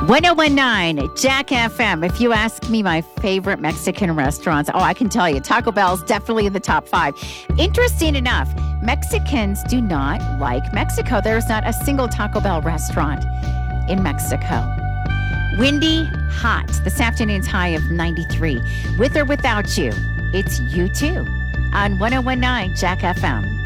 1019 Jack FM. If you ask me my favorite Mexican restaurants, I can tell you Taco Bell's definitely in the top 5. Interesting enough, Mexicans do not like Mexico. There's not a single Taco Bell restaurant in Mexico. Windy, hot. This afternoon's high of 93. With or without you, it's you too on 1019 Jack FM.